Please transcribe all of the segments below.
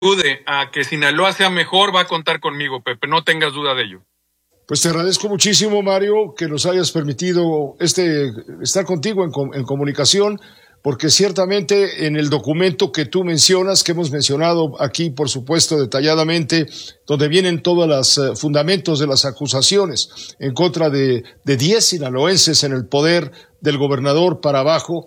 ayude a que Sinaloa sea mejor, va a contar conmigo, Pepe, no tengas duda de ello. Pues te agradezco muchísimo, Mario, que nos hayas permitido estar contigo en comunicación, porque ciertamente en el documento que tú mencionas, que hemos mencionado aquí, por supuesto, detalladamente, donde vienen todos los fundamentos de las acusaciones en contra de 10 sinaloenses en el poder del gobernador para abajo,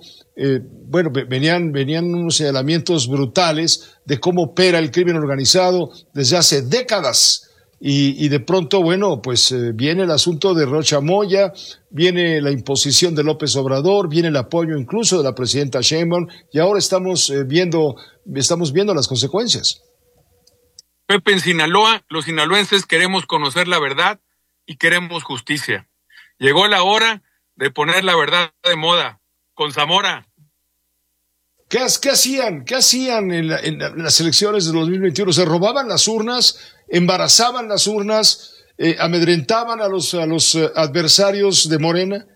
venían unos señalamientos brutales de cómo opera el crimen organizado desde hace décadas. Y de pronto, viene el asunto de Rocha Moya, viene la imposición de López Obrador, viene el apoyo incluso de la presidenta Sheinbaum, y ahora estamos viendo las consecuencias. Pepe, en Sinaloa, los sinaloenses queremos conocer la verdad y queremos justicia. Llegó la hora de poner la verdad de moda con Zamora. ¿Qué hacían en las elecciones de 2021? ¿Se robaban las urnas? ¿Embarazaban las urnas? ¿Amedrentaban a los adversarios de Morena?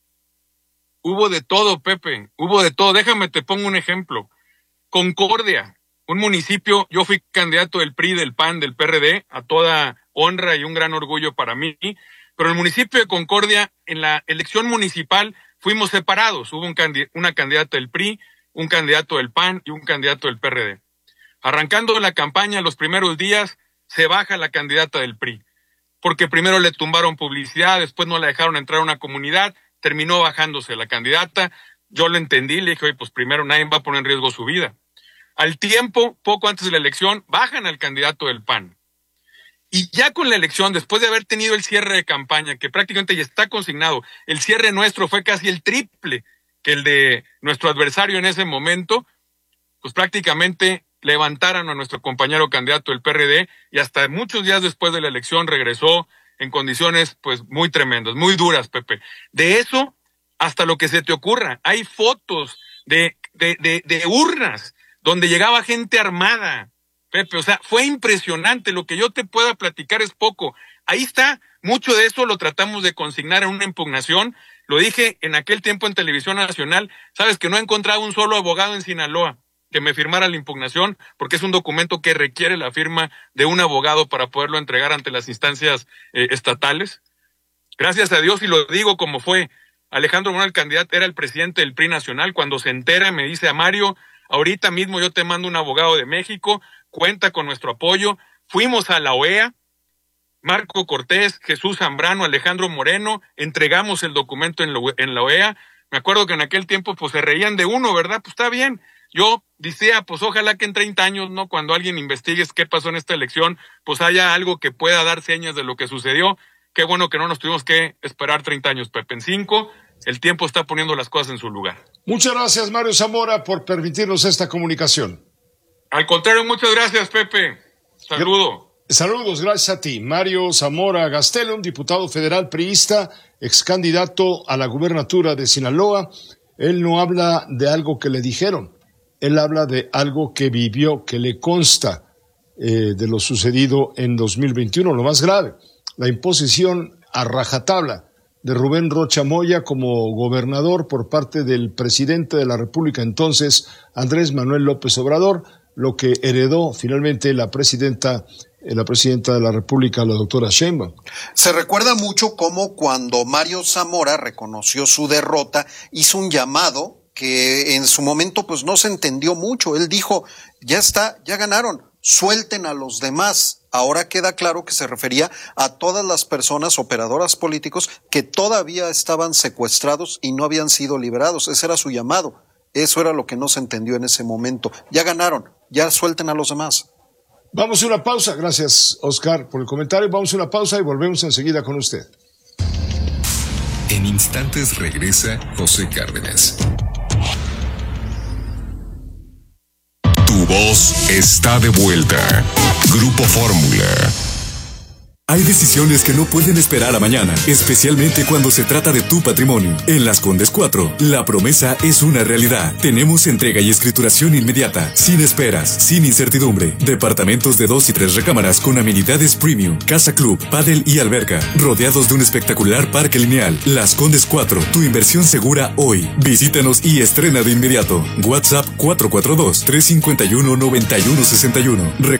Hubo de todo, Pepe, hubo de todo. Déjame, te pongo un ejemplo. Concordia, un municipio, yo fui candidato del PRI, del PAN, del PRD, a toda honra y un gran orgullo para mí, pero en el municipio de Concordia, en la elección municipal, fuimos separados. Hubo una candidata del PRI, un candidato del PAN y un candidato del PRD. Arrancando la campaña, los primeros días, se baja la candidata del PRI, porque primero le tumbaron publicidad, después no la dejaron entrar a una comunidad, terminó bajándose la candidata. Yo lo entendí, le dije, oye, pues primero nadie va a poner en riesgo su vida. Al tiempo, poco antes de la elección, bajan al candidato del PAN. Y ya con la elección, después de haber tenido el cierre de campaña, que prácticamente ya está consignado, el cierre nuestro fue casi el triple que el de nuestro adversario en ese momento, pues prácticamente levantaron a nuestro compañero candidato del PRD y hasta muchos días después de la elección regresó en condiciones pues muy tremendas, muy duras, Pepe. De eso hasta lo que se te ocurra. Hay fotos de urnas donde llegaba gente armada, Pepe. O sea, fue impresionante. Lo que yo te pueda platicar es poco. Ahí está. Mucho de eso lo tratamos de consignar en una impugnación. Lo dije en aquel tiempo en Televisión Nacional. Sabes que no he encontrado un solo abogado en Sinaloa que me firmara la impugnación, porque es un documento que requiere la firma de un abogado para poderlo entregar ante las instancias estatales. Gracias a Dios, y lo digo como fue, Alejandro Moreno, el candidato, era el presidente del PRI nacional. Cuando se entera, me dice a Mario, ahorita mismo yo te mando un abogado de México, cuenta con nuestro apoyo. Fuimos a la OEA, Marco Cortés, Jesús Zambrano, Alejandro Moreno, entregamos el documento en la OEA. Me acuerdo que en aquel tiempo pues se reían de uno, ¿verdad? Pues está bien. Yo decía, pues ojalá que en 30 años, ¿no? Cuando alguien investigue qué pasó en esta elección, pues haya algo que pueda dar señas de lo que sucedió. Qué bueno que no nos tuvimos que esperar 30 años, Pepe. En 5, el tiempo está poniendo las cosas en su lugar. Muchas gracias, Mario Zamora, por permitirnos esta comunicación. Al contrario, muchas gracias, Pepe. Saludos, gracias a ti. Mario Zamora Gastelum, diputado federal priista, ex candidato a la gubernatura de Sinaloa. Él no habla de algo que le dijeron. Él habla de algo que vivió, que le consta de lo sucedido en 2021. Lo más grave, la imposición a rajatabla de Rubén Rocha Moya como gobernador por parte del presidente de la República entonces, Andrés Manuel López Obrador, lo que heredó finalmente la presidenta de la República, la doctora Sheinbaum. Se recuerda mucho cómo cuando Mario Zamora reconoció su derrota, hizo un llamado que en su momento pues no se entendió mucho. Él dijo, ya está, ya ganaron, suelten a los demás. Ahora queda claro que se refería a todas las personas operadoras políticos que todavía estaban secuestrados y no habían sido liberados. Ese era su llamado. Eso era lo que no se entendió en ese momento. Ya ganaron, ya suelten a los demás. Vamos a una pausa. Gracias, Oscar, por el comentario. Vamos a una pausa y volvemos enseguida con usted. En instantes regresa José Cárdenas. Tu voz está de vuelta. Grupo Fórmula. Hay decisiones que no pueden esperar a mañana, especialmente cuando se trata de tu patrimonio. En Las Condes 4, la promesa es una realidad. Tenemos entrega y escrituración inmediata, sin esperas, sin incertidumbre. Departamentos de 2 y 3 recámaras con amenidades premium, casa club, pádel y alberca, rodeados de un espectacular parque lineal. Las Condes 4, tu inversión segura hoy. Visítanos y estrena de inmediato. WhatsApp 442-351-9161.